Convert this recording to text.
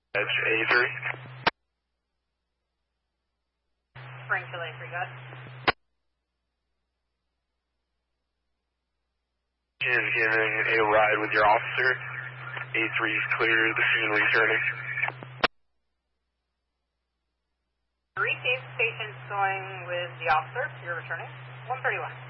Edge A3. Springfield A3, got it. Giving a ride with your officer. A3 is clear, the scene returning. Received, patient's going with the officer, you're returning. 131.